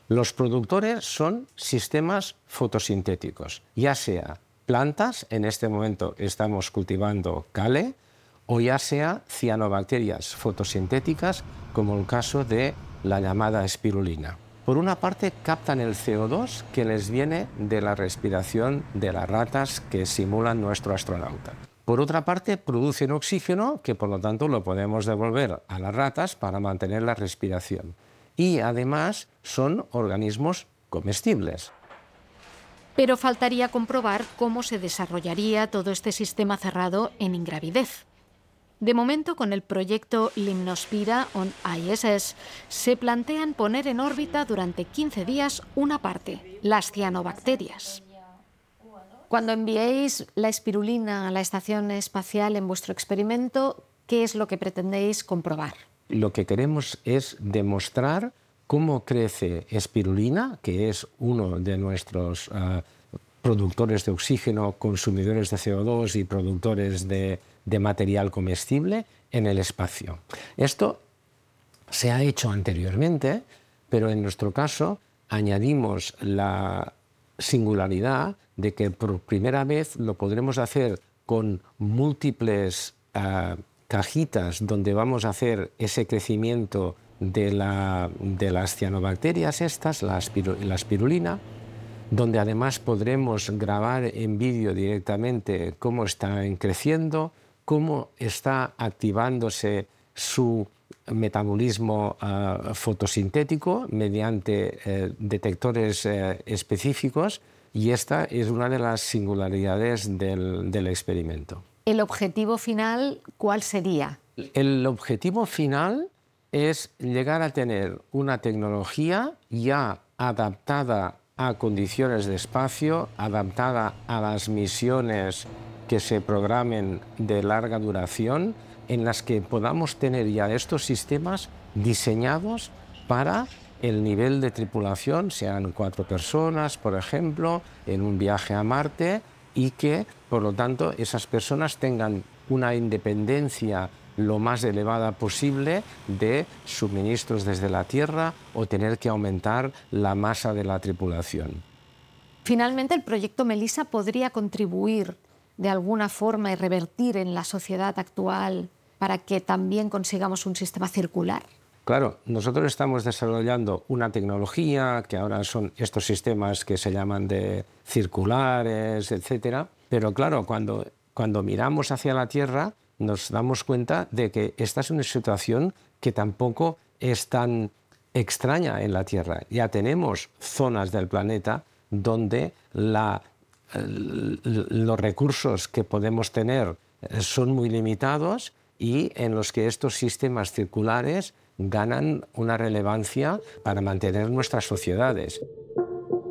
Los productores son sistemas fotosintéticos, ya sea plantas, en este momento estamos cultivando cale, o ya sea cianobacterias fotosintéticas, como el caso de la llamada espirulina. Por una parte, captan el CO2 que les viene de la respiración de las ratas que simulan nuestro astronauta. Por otra parte, producen oxígeno que por lo tanto lo podemos devolver a las ratas para mantener la respiración. Y además son organismos comestibles. Pero faltaría comprobar cómo se desarrollaría todo este sistema cerrado en ingravidez. De momento, con el proyecto Limnospira on ISS, se plantean poner en órbita durante 15 días una parte, las cianobacterias. Cuando enviéis la espirulina a la Estación Espacial en vuestro experimento, ¿qué es lo que pretendéis comprobar? Lo que queremos es demostrar cómo crece espirulina, que es uno de nuestros productores de oxígeno, consumidores de CO2 y productores de material comestible en el espacio. Esto se ha hecho anteriormente, pero en nuestro caso añadimos la singularidad de que por primera vez lo podremos hacer con múltiples cajitas donde vamos a hacer ese crecimiento de las cianobacterias estas, la espirulina, donde además podremos grabar en vídeo directamente cómo están creciendo, cómo está activándose su metabolismo fotosintético mediante detectores específicos, y esta es una de las singularidades del experimento. ¿El objetivo final cuál sería? El objetivo final es llegar a tener una tecnología ya adaptada a condiciones de espacio, adaptada a las misiones que se programen de larga duración, en las que podamos tener ya estos sistemas diseñados para el nivel de tripulación, sean 4 personas, por ejemplo, en un viaje a Marte, y que, por lo tanto, esas personas tengan una independencia lo más elevada posible de suministros desde la Tierra o tener que aumentar la masa de la tripulación. Finalmente, el proyecto Melissa podría contribuir de alguna forma y revertir en la sociedad actual para que también consigamos un sistema circular. Claro, nosotros estamos desarrollando una tecnología que ahora son estos sistemas que se llaman de circulares, etcétera. Pero claro, cuando miramos hacia la Tierra, nos damos cuenta de que esta es una situación que tampoco es tan extraña en la Tierra. Ya tenemos zonas del planeta donde los recursos que podemos tener son muy limitados y en los que estos sistemas circulares ganan una relevancia para mantener nuestras sociedades.